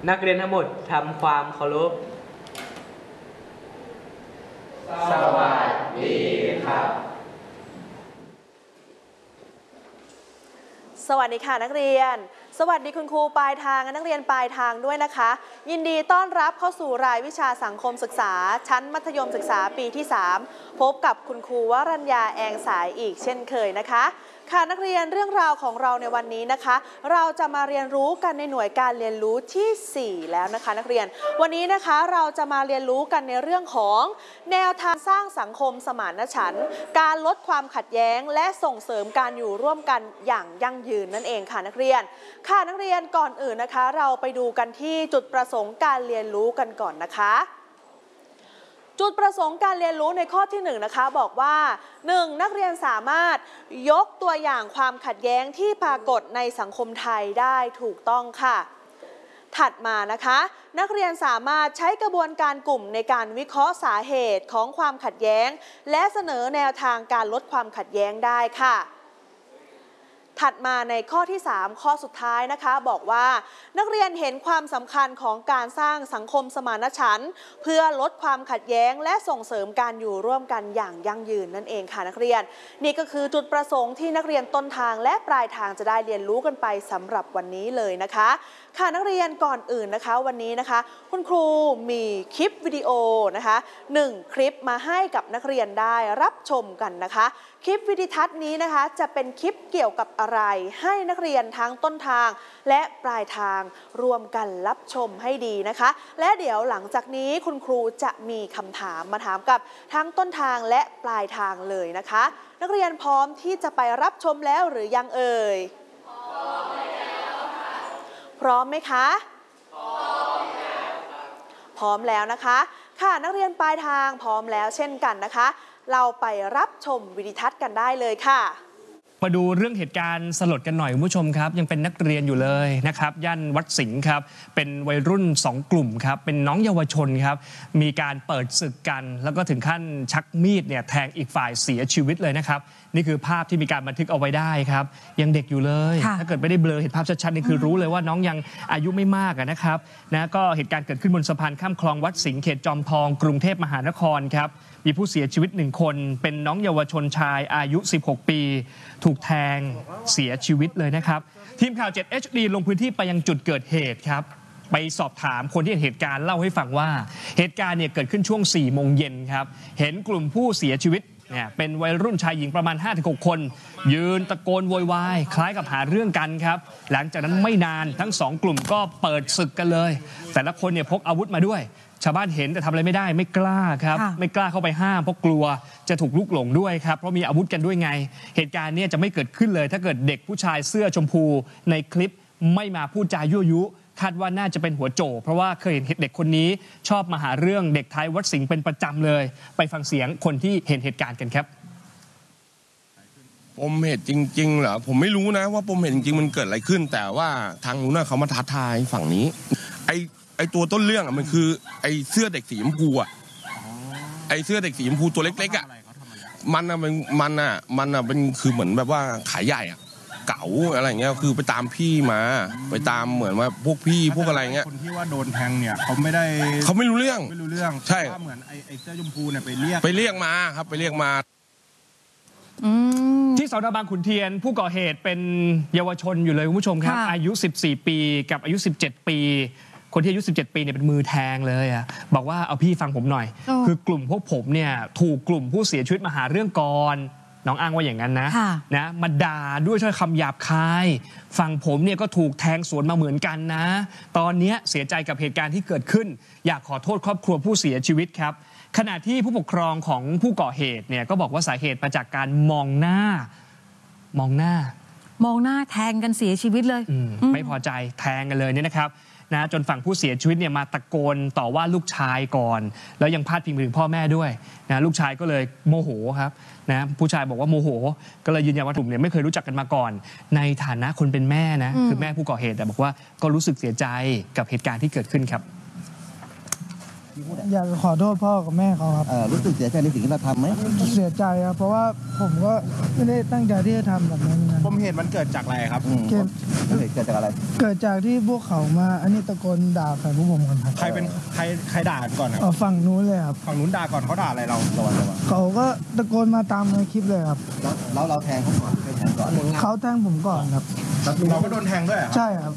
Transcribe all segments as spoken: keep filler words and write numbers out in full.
นักเรียนทั้งหมดทำความเคารพสวัสดีครับสวัสดีค่ะนักเรียนสวัสดีคุณครูปลายทางและนักเรียนปลายทางด้วยนะคะยินดีต้อนรับเข้าสู่รายวิชาสังคมศึกษาชั้นมัธยมศึกษาปีที่สามพบกับคุณครูวรัญญาแองสายอีกเช่นเคยนะคะค่ะนักเรียนเรื่องราวของเราในวันนี้นะคะเราจะมาเรียนรู้กันในหน่วยการเรียนรู้ที่สี่แล้วนะคะนักเรียนวันนี้นะคะเราจะมาเรียนรู้กันในเรื่องของแนวทางสร้างสังคมสมานฉันท์การลดความขัดแย้งและส่งเสริมการอยู่ร่วมกันอย่างยั่งยืนนั่นเองค่ะนักเรียนค่ะนักเรียนก่อนอื่นนะคะเราไปดูกันที่จุดประสงค์การเรียนรู้กันก่อนนะคะจุดประสงค์การเรียนรู้ในข้อที่หนึ่งนะคะบอกว่า หนึ่ง. นักเรียนสามารถยกตัวอย่างความขัดแย้งที่ปรากฏในสังคมไทยได้ถูกต้องค่ะถัดมานะคะนักเรียนสามารถใช้กระบวนการกลุ่มในการวิเคราะห์สาเหตุของความขัดแย้งและเสนอแนวทางการลดความขัดแย้งได้ค่ะถัดมาในข้อที่สามข้อสุดท้ายนะคะบอกว่านักเรียนเห็นความสำคัญของการสร้างสังคมสมานฉันท์เพื่อลดความขัดแย้งและส่งเสริมการอยู่ร่วมกันอย่างยั่งยืนนั่นเองค่ะนักเรียนนี่ก็คือจุดประสงค์ที่นักเรียนต้นทางและปลายทางจะได้เรียนรู้กันไปสำหรับวันนี้เลยนะคะค่ะนักเรียนก่อนอื่นนะคะวันนี้นะคะคุณครูมีคลิปวิดีโอนะคะหนึ่งคลิปมาให้กับนักเรียนได้รับชมกันนะคะคลิปวิดีทัศน์นี้นะคะจะเป็นคลิปเกี่ยวกับอะไรให้นักเรียนทั้งต้นทางและปลายทางรวมกันรับชมให้ดีนะคะและเดี๋ยวหลังจากนี้คุณครูจะมีคำถามมาถามกับทั้งต้นทางและปลายทางเลยนะคะนักเรียนพร้อมที่จะไปรับชมแล้วหรือยังเอ่ยพร้อมแล้วค่ะพร้อมไหมคะพร้อมแล้วค่ะพร้อมแล้วนะคะค่ะนักเรียนปลายทางพร้อมแล้วเช่นกันนะคะเราไปรับชมวิดีทัศน์กันได้เลยค่ะมาดูเรื่องเหตุการณ์สลดกันหน่อยคุณผู้ชมครับยังเป็นนักเรียนอยู่เลยนะครับย่านวัดสิงห์ครับเป็นวัยรุ่นสองกลุ่มครับเป็นน้องเยาวชนครับมีการเปิดศึกกันแล้วก็ถึงขั้นชักมีดเนี่ยแทงอีกฝ่ายเสียชีวิตเลยนะครับนี่คือภาพที่มีการบันทึกเอาไว้ได้ครับยังเด็กอยู่เลยถ้าเกิดไม่ได้เบลอเห็นภาพชัดๆนี่คือรู้เลยว่าน้องยังอายุไม่มากนะครับนะก็เหตุการณ์เกิดขึ้นบนสะพานข้ามคลองวัดสิงห์เขตจอมทองกรุงเทพมหานครครับมีผู้เสียชีวิตหนึ่งคนเป็นน้องเยาวชนชายอายุสิบหกปีถูกแทงเสียชีวิตเลยนะครับทีมข่าว เจ็ด เอช ดี ลงพื้นที่ไปยังจุดเกิดเหตุครับไปสอบถามคนที่เห็นเหตุการณ์เล่าให้ฟังว่าเหตุการณ์เนี่ยเกิดขึ้นช่วงสี่โมงเย็นครับเห็นกลุ่มผู้เสียชีวิตเนี่ยเป็นวัยรุ่นชายหญิงประมาณ ห้าถึงหก คนยืนตะโกนโวยวายคล้ายกับหาเรื่องกันครับหลังจากนั้นไม่นานทั้งสองกลุ่มก็เปิดศึกกันเลยแต่ละคนเนี่ยพกอาวุธมาด้วยชาวบ้านเห็นแต่ทำอะไรไม่ได้ไม่กล้าครับไม่กล้าเข้าไปห้ามเพราะกลัวจะถูกลุกหลงด้วยครับเพราะมีอาวุธกันด้วยไงเหตุการณ์นี้จะไม่เกิดขึ้นเลยถ้าเกิดเด็กผู้ชายเสื้อชมพูในคลิปไม่มาพูดจายั่วยุคาดว่าน่าจะเป็นหัวโจกเพราะว่าเคยเห็นเด็กคนนี้ชอบมาหาเรื่องเด็กท้ายวัดสิงห์เป็นประจำเลยไปฟังเสียงคนที่เห็นเหตุการณ์กันครับปมเหตุจริงๆเหรอผมไม่รู้นะว่าปมเหตุจริงๆมันเกิดอะไรขึ้นแต่ว่าทางนู้นเขามาท้าทายฝั่งนี้ไอไอตัวต้นเรื่องอ่ะมันคือไอเสื้อเด็กสีชมพูอ่ะไอเสื้อเด็กสีชมพูตัวเล็กๆอ่ะมันอ่ะมันมันอ่ะมันอ่ะเป็นคือเหมือนแบบว่าขายใหญ่อ่ะเก๋าอะไรเงี้ยคือไปตามพี่มาไปตามเหมือนว่าพวกพี่พวกอะไรเงี้ยคนที่ว่าโดนแทงเนี่ยเขาไม่ได้เขาไม่รู้เรื่องไม่รู้เรื่องใช่เหมือนไอไอเสื้อชมพูเนี่ยไปเรียกไปเรียกมาครับไปเรียกมาที่สน.บางขุนเทียนผู้ก่อเหตุเป็นเยาวชนอยู่เลยคุณผู้ชมครับอายุสิบสี่ปีกับอายุสิบเจ็ดปีคนที่อายุสิบเจ็ดปีเนี่ยเป็นมือแทงเลยอ่ะบอกว่าเอาพี่ฟังผมหน่อยคือกลุ่มพวกผมเนี่ยถูกกลุ่มผู้เสียชีวิตมาหาเรื่องก่อนน้องอ้างว่าอย่างนั้นนะนะมาด่าด้วยถ้อยคำหยาบคายฝั่งผมเนี่ยก็ถูกแทงสวนมาเหมือนกันนะตอนนี้เสียใจกับเหตุการณ์ที่เกิดขึ้นอยากขอโทษครอบครัวผู้เสียชีวิตครับขณะที่ผู้ปกครองของผู้ก่อเหตุเนี่ยก็บอกว่าสาเหตุมาจากการมองหน้ามองหน้ามองหน้าแทงกันเสียชีวิตเลยไม่พอใจแทงกันเลยเนี่ยนะครับนะจนฝั่งผู้เสียชีวิตเนี่ยมาตะโกนต่อว่าลูกชายก่อนแล้วยังพาดพิงไปถึงพ่อแม่ด้วยนะลูกชายก็เลยโมโหครับนะผู้ชายบอกว่าโมโหก็เลยยืนยันว่ากลุ่มเนี่ยไม่เคยรู้จักกันมาก่อนในฐานะคนเป็นแม่นะคือแม่ผู้ก่อเหตุแต่บอกว่าก็รู้สึกเสียใจกับเหตุการณ์ที่เกิดขึ้นครับที่พูดอะอยากขอโทษพ่อกับแม่เขาครับเออรู้สึกเสียใจในสิ่งที่เราทำไหมเสียใจครับเพราะว่าผมก็ไม่ได้ตั้งใจที่จะทำแบบนั้นนะปมเหตุมันเกิดจากอะไรครับอืมเกิดเหตุเกิดจากอะไรเกิดจากที่พวกเขามาอันนี้ตะโกนด่าใส่พวกผมกันครับใครเป็นใครใครด่ากันก่อนครับเอาฝั่งนู้นเลยครับฝั่งนู้นด่าก่อนเขาด่าอะไรเราระวังระวังเขาก็ตะโกนมาตามในคลิปเลยครับแล้วแล้วเราแทงเขาก่อนไม่แทงก่อนเขาแทงผมก่อนครับเราก็โดนแทงด้วยเหรอครับใช่ครับ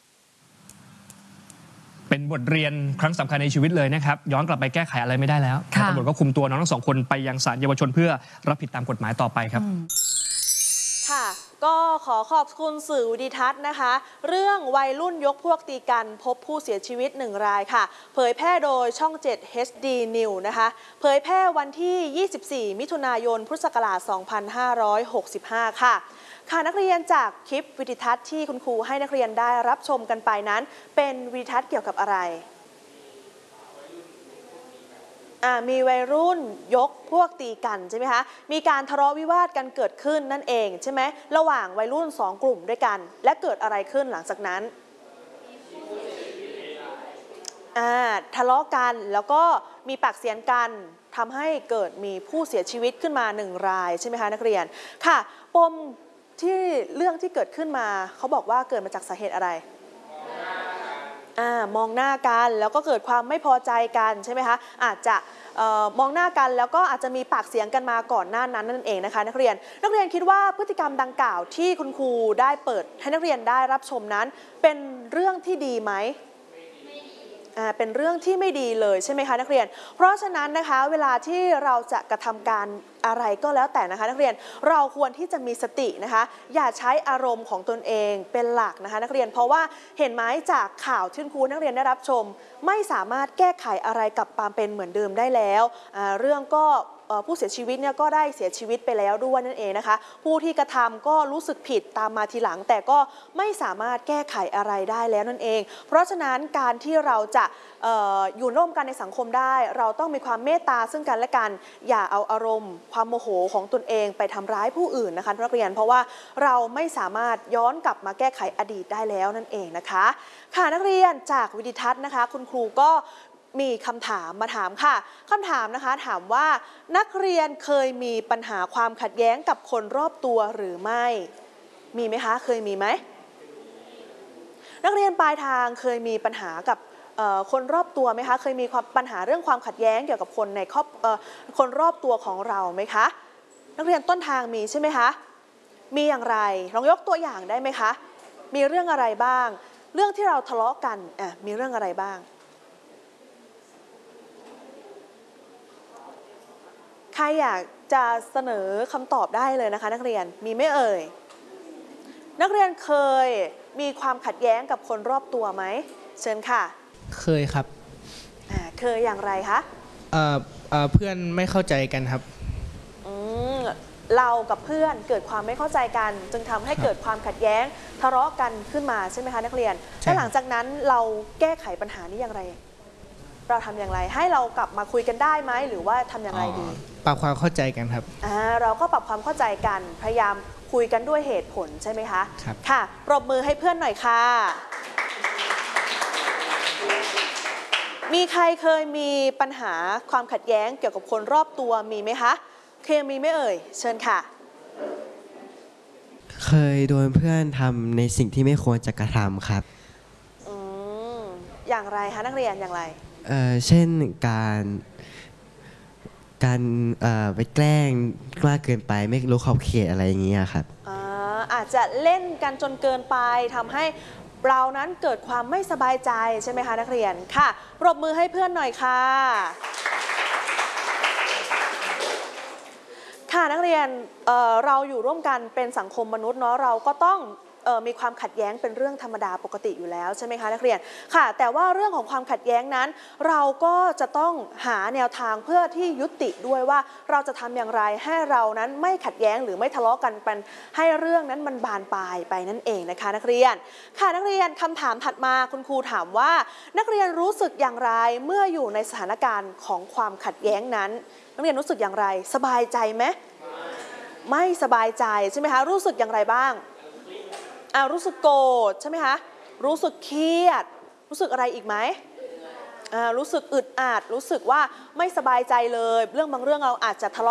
เป็นบทเรียนครั้งสำคัญในชีวิตเลยนะครับย้อนกลับไปแก้ไขอะไรไม่ได้แล้วค่ะตำรวจก็คุมตัวน้องทั้งสองคนไปยังศาลเยาวชนเพื่อรับผิดตามกฎหมายต่อไปครับค่ะ ก็ขอขอบคุณสื่อวิดิทัศน์นะคะ เรื่องวัยรุ่นยกพวกตีกันพบผู้เสียชีวิตหนึ่งรายค่ะ เผยแพร่โดยช่อง เจ็ด เอช ดี News นะคะ เผยแพร่วันที่ ยี่สิบสี่ มิถุนายน พุทธศักราช สองพันห้าร้อยหกสิบห้า ค่ะ ค่ะนักเรียนจากคลิปวิดิทัศน์ที่คุณครูให้นักเรียนได้รับชมกันไปนั้น เป็นวิดิทัศน์เกี่ยวกับอะไร มีวัยรุ่นยกพวกตีกันใช่ไหมคะ มีการทะเลาะวิวาทกันเกิดขึ้นนั่นเองใช่ไหมระหว่างวัยรุ่นสองกลุ่มด้วยกัน และเกิดอะไรขึ้นหลังจากนั้นทะเลาะกันแล้วก็มีปากเสียงกันทำให้เกิดมีผู้เสียชีวิตขึ้นมาหนึ่งรายใช่ไหมคะนักเรียนค่ะปมที่เรื่องที่เกิดขึ้นมาเขาบอกว่าเกิดมาจากสาเหตุอะไรอ่ามองหน้ากันแล้วก็เกิดความไม่พอใจกันใช่ไหมคะอาจจะเอ่อมองหน้ากันแล้วก็อาจจะมีปากเสียงกันมาก่อนหน้านั้นนั่นเองนะคะนักเรียนนักเรียนคิดว่าพฤติกรรมดังกล่าวที่คุณครูได้เปิดให้นักเรียนได้รับชมนั้นเป็นเรื่องที่ดีไหมอ่าเป็นเรื่องที่ไม่ดีเลยใช่ไหมคะนักเรียนเพราะฉะนั้นนะคะเวลาที่เราจะกระทำการอะไรก็แล้วแต่นะคะนักเรียนเราควรที่จะมีสตินะคะอย่าใช้อารมณ์ของตนเองเป็นหลักนะคะนักเรียนเพราะว่าเห็นไหมจากข่าวที่ครูนักเรียนได้รับชมไม่สามารถแก้ไขอะไรกลับมาเป็นเหมือนเดิมได้แล้วเรื่องก็ผู้เสียชีวิตเนี่ยก็ได้เสียชีวิตไปแล้วด้วยนั่นเองนะคะผู้ที่กระทำก็รู้สึกผิดตามมาทีหลังแต่ก็ไม่สามารถแก้ไขอะไรได้แล้วนั่นเองเพราะฉะนั้นการที่เราจะเอ่ออยู่ร่วมกันในสังคมได้เราต้องมีความเมตตาซึ่งกันและกันอย่าเอาอารมณ์ความโมโหของตนเองไปทำร้ายผู้อื่นนะคะนักเรียนเพราะว่าเราไม่สามารถย้อนกลับมาแก้ไขอดีตได้แล้วนั่นเองนะคะค่ะนักเรียนจากวิดิทัศน์นะคะคุณครูก็มีคำถามมาถามค่ะคำถามนะคะถามว่านักเรียนเคยมีปัญหาความขัดแย้งกับคนรอบตัวหรือไม่มีไหมคะเคยมีไหมนักเรียนปลายทางเคยมีปัญหากับคนรอบตัวไหมคะเคยมีความปัญหาเรื่องความขัดแย้งเกี่ยวกับคนในครอบคนรอบตัวของเราไหมคะนักเรียนต้นทางมีใช่ไหมคะมีอย่างไรลองยกตัวอย่างได้ไหมคะมีเรื่องอะไรบ้างเรื่องที่เราทะเลาะกันอ่ะมีเรื่องอะไรบ้างใครอยากจะเสนอคำตอบได้เลยนะคะนักเรียนมีไม่เอ่ยนักเรียนเคยมีความขัดแย้งกับคนรอบตัวไหมเชิญค่ะเคยครับอ่าเคยอย่างไรคะเอ่อเอ่อเพื่อนไม่เข้าใจกันครับอืมเรากับเพื่อนเกิดความไม่เข้าใจกันจึงทำให้เกิดความขัดแย้งทะเลาะกันขึ้นมาใช่ไหมคะนักเรียนและหลังจากนั้นเราแก้ไขปัญหานี้อย่างไรเราทำอย่างไรให้เรากลับมาคุยกันได้ไหมหรือว่าทำอย่างไรดีปรับความเข้าใจกันครับอ่าเราก็ปรับความเข้าใจกันพยายามคุยกันด้วยเหตุผลใช่ไหมคะครับค่ะปรบมือให้เพื่อนหน่อยค่ะมีใครเคยมีปัญหาความขัดแย้งเกี่ยวกับคนรอบตัวมีไหมคะเคยมีไหมเอ่ยเชิญค่ะเคยโดนเพื่อนทำในสิ่งที่ไม่ควรจะกระทำครับอืมอย่างไรคะนักเรียนอย่างไรเอ่อเช่นการการเอ่อไปแกล้งมากเกินไปไม่รู้ขอบเขตอะไรอย่างเงี้ยครับอ่าอาจจะเล่นกันจนเกินไปทำให้เรานั้นเกิดความไม่สบายใจใช่ไหมคะนักเรียนค่ะปรบมือให้เพื่อนหน่อยค่ะค่ะนักเรียน เอ่อ เราอยู่ร่วมกันเป็นสังคมมนุษย์เนาะเราก็ต้องเอ่อมีความขัดแย้งเป็นเรื่องธรรมดาปกติอยู่แล้วใช่ไหมคะนักเรียนค่ะแต่ว่าเรื่องของความขัดแย้งนั้นเราก็จะต้องหาแนวทางเพื่อที่ยุติด้วยว่าเราจะทำอย่างไรให้เรานั้นไม่ขัดแย้งหรือไม่ทะเลาะกันเป็นให้เรื่องนั้นมันบานปลายไปนั่นเองนะคะนักเรียนค่ะนักเรียนคำถามถัดมาคุณครูถามว่านักเรียนรู้สึกอย่างไรเมื่ออยู่ในสถานการณ์ของความขัดแย้งนั้นนักเรียนรู้สึกอย่างไรสบายใจไหมไม่สบายใจใช่ไหมคะรู้สึกอย่างไรบ้างอ่ารู้สึกโกรธใช่ไหมคะรู้สึกเครียดรู้สึกอะไรอีกไหมอ่ารู้สึกอึดอัดรู้สึกว่าไม่สบายใจเลย เรื่องบางเรื่องเราอาจจะทะเลาะ